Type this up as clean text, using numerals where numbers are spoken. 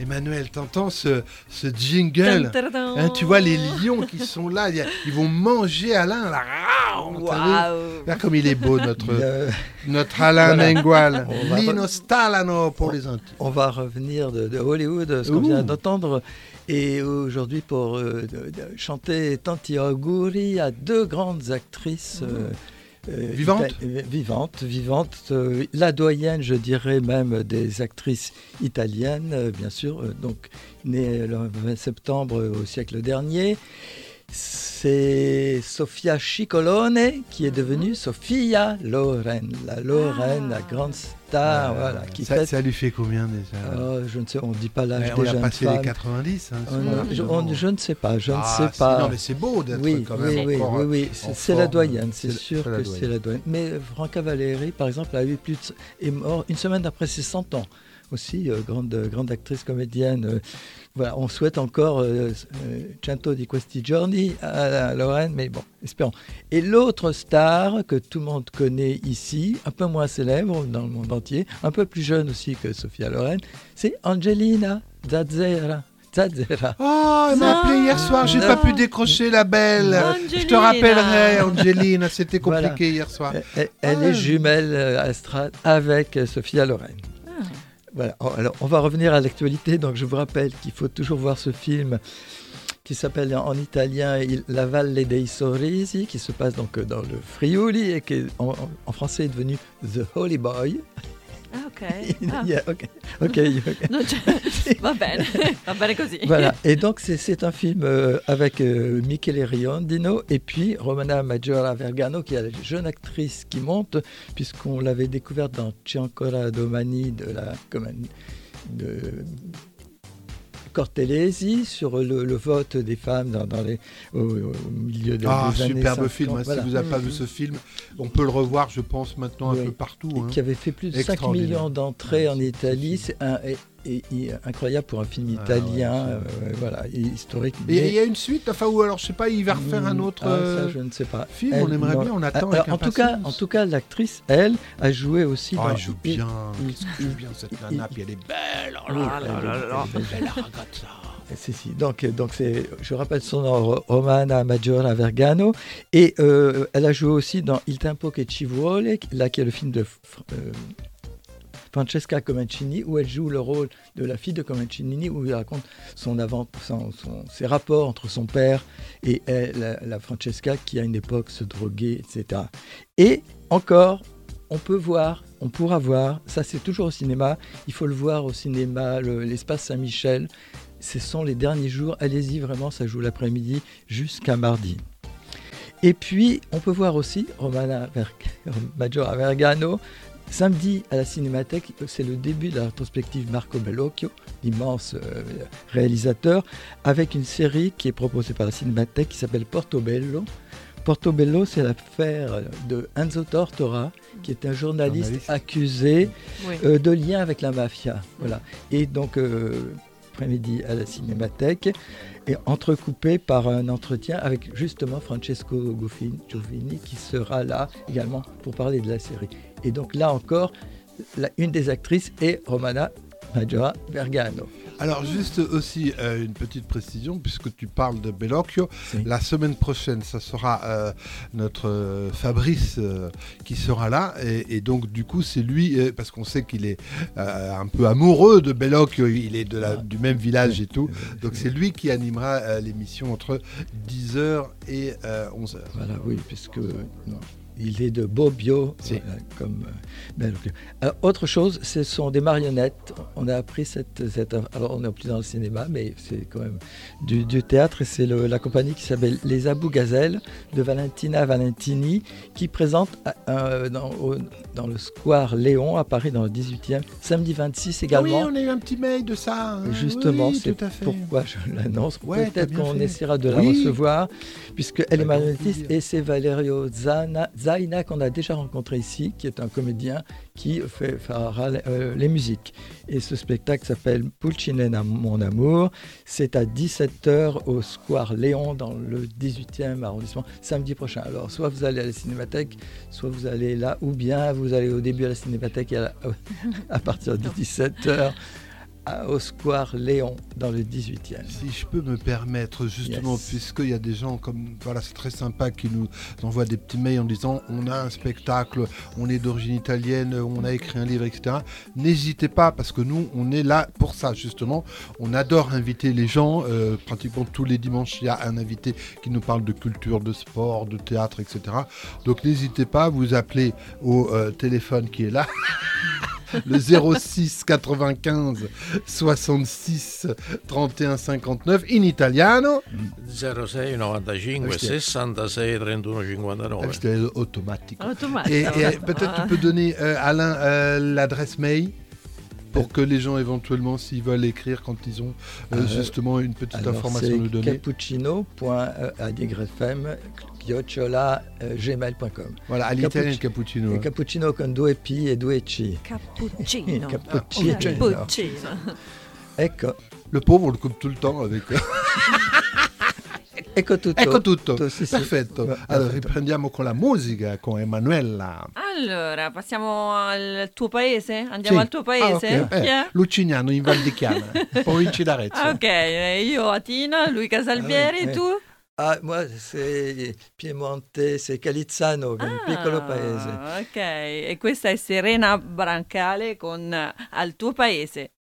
Emmanuel, t'entends ce jingle, hein, tu vois les lions qui sont là, ils vont manger Alain là. Regarde comme il est beau notre Alain Mengual. Lino Stalano pour les Antilles. On va revenir de Hollywood, ce qu'on vient d'entendre. Et aujourd'hui, pour chanter Tanti auguri à deux grandes actrices vivantes, la doyenne, je dirais même, des actrices italiennes, bien sûr, donc née le 20 septembre au siècle dernier. C'est Sofia Ciccolone qui est devenue Sophia Loren, la Lorraine, la grande star. Voilà, ça lui fait combien déjà Je ne sais, on ne dit pas l'âge des on jeunes a passé femmes. les 90. Je ne sais pas, Non, mais c'est beau d'être quand même encore. Oui, c'est la doyenne, c'est sûr que c'est la doyenne. Mais Franca Valeri, par exemple, est mort une semaine après ses 100 ans. Aussi, grande actrice comédienne. Voilà, on souhaite encore Cento di questi giorni à Lorraine, mais bon, espérons. Et l'autre star que tout le monde connaît ici, un peu moins célèbre dans le monde entier, un peu plus jeune aussi que Sophia Loren, c'est Angelina Zazzera. Oh, elle m'a appelé hier soir, j'ai pas pu décrocher la belle. Angelina. Je te rappellerai, Angelina, c'était compliqué hier soir. Elle est jumelle Astrad avec Sophia Loren. Voilà. Alors, on va revenir à l'actualité. Donc, je vous rappelle qu'il faut toujours voir ce film qui s'appelle en italien La Valle dei Sorrisi, qui se passe donc dans le Friuli et qui en français est devenu The Holy Boy. Ok. Va bene così. Voilà, et donc c'est un film avec Michele Riondino et puis Romana Maggiora Vergano, qui est la jeune actrice qui monte, puisqu'on l'avait découverte dans C'è ancora domani de Cortellesi sur le vote des femmes au milieu des années 50. Superbe film, voilà. Si vous n'avez pas vu ce film, on peut le revoir, je pense, maintenant un peu partout. Qui avait fait plus de 5 millions d'entrées en Italie. C'est incroyable pour un film italien, historique. Et il y a une suite, ou alors je sais pas, il va refaire un autre ça, je ne sais pas. Film, on aimerait bien, on attend avec impatience. En tout cas, l'actrice, elle, a joué aussi elle joue bien, cette nana, puis elle est belle, elle regarde ça. Si. Donc je rappelle son nom, Romana Maggiora Vergano, et elle a joué aussi dans Il tempo che ci vuole, là qui est le film de Francesca Comencini, où elle joue le rôle de la fille de Comencini, où il raconte ses rapports entre son père et elle, la Francesca, qui à une époque se droguait, etc. Et encore, on pourra voir, ça c'est toujours au cinéma, il faut le voir au cinéma, l'espace Saint-Michel, ce sont les derniers jours, allez-y vraiment, ça joue l'après-midi jusqu'à mardi. Et puis, on peut voir aussi Romana Maggiora Vergano, samedi à la Cinémathèque, c'est le début de la rétrospective Marco Bellocchio, l'immense réalisateur, avec une série qui est proposée par la Cinémathèque qui s'appelle Portobello. Portobello, c'est l'affaire de Enzo Tortora, qui est un journaliste accusé de lien avec la mafia. Voilà. Et donc, après-midi à la Cinémathèque, et entrecoupé par un entretien avec justement Francesco Giovini, qui sera là également pour parler de la série. Et donc là encore, une des actrices est Romana Maggiora Vergano. Alors juste aussi une petite précision, puisque tu parles de Bellocchio, la semaine prochaine, ça sera notre Fabrice qui sera là, et donc du coup c'est lui, parce qu'on sait qu'il est un peu amoureux de Bellocchio, il est du même village et tout, donc c'est lui qui animera l'émission entre 10h et 11h. Voilà, oui, puisque... Il est de Bobbio, comme Bellocchio. Autre chose, ce sont des marionnettes. On a appris alors on n'est plus dans le cinéma, mais c'est quand même du théâtre. Et c'est la compagnie qui s'appelle Les Abou Gazelles de Valentina Valentini, qui présente dans le Square Léon à Paris, dans le 18e, samedi 26 également. Oui, on a eu un petit mail de ça. Justement, c'est pourquoi je l'annonce. Peut-être qu'on essaiera de la recevoir, puisqu'elle est marionnettiste, et c'est Valerio Zaina qu'on a déjà rencontré ici, qui est un comédien qui fera les musiques. Et ce spectacle s'appelle Pulcinella mon amour. C'est à 17h au Square Léon dans le 18e arrondissement, samedi prochain. Alors, soit vous allez à la Cinémathèque, soit vous allez là, ou bien vous allez au début à la Cinémathèque et à partir de 17h au Square Léon, dans le 18e. Si je peux me permettre, justement, puisqu'il y a des gens comme, voilà, c'est très sympa, qui nous envoient des petits mails en disant on a un spectacle, on est d'origine italienne, on a écrit un livre, etc. N'hésitez pas, parce que nous, on est là pour ça, justement. On adore inviter les gens, pratiquement tous les dimanches, il y a un invité qui nous parle de culture, de sport, de théâtre, etc. Donc n'hésitez pas, vous appelez au téléphone qui est là. Le 06 95 66 31 59 in italiano 06 95 66 31 59. C'était automatique. Et peut-être tu peux donner, Alain, l'adresse mail pour que les gens éventuellement, s'ils veulent écrire quand ils ont justement une petite information à nous donner. cappuccino.gmail.com. Voilà, à l'italien il cappuccino. Et cappuccino con 2 P e 2 C. Cappuccino. Cappuccino. Ecco. Le pauvre, on le coupe tout le temps avec... Ecco tutto. Ecco tutto, Sì. perfetto. Allora riprendiamo con la musica, con Emanuela. Allora, passiamo al tuo paese? Andiamo al tuo paese? Okay. Chi è? Lucignano in Val di Chiana, provincia d'Arezzo. Ok, io Atina, lui Casalbieri, tu? Moi, c'est Piemonte, c'est Calizzano, un piccolo paese. Ok, e questa è Serena Brancale con Al tuo paese.